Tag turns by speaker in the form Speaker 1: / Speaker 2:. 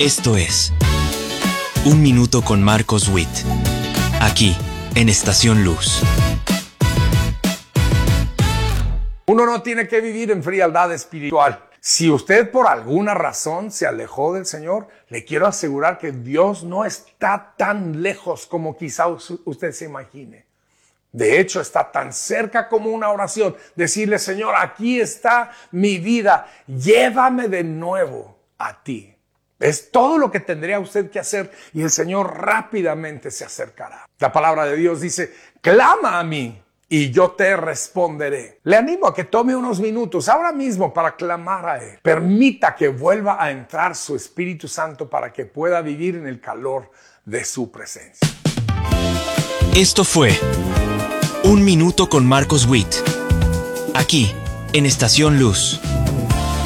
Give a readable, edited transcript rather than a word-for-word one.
Speaker 1: Esto es Un Minuto con Marcos Witt, aquí en Estación Luz.
Speaker 2: Uno no tiene que vivir en frialdad espiritual. Si usted por alguna razón se alejó del Señor, le quiero asegurar que Dios no está tan lejos como quizá usted se imagine. De hecho, está tan cerca como una oración. Decirle, Señor, aquí está mi vida, llévame de nuevo a ti. Es todo lo que tendría usted que hacer y el Señor rápidamente se acercará. La palabra de Dios dice, clama a mí y yo te responderé. Le animo a que tome unos minutos ahora mismo para clamar a Él. Permita que vuelva a entrar su Espíritu Santo para que pueda vivir en el calor de su presencia.
Speaker 1: Esto fue Un Minuto con Marcos Witt, aquí en Estación Luz.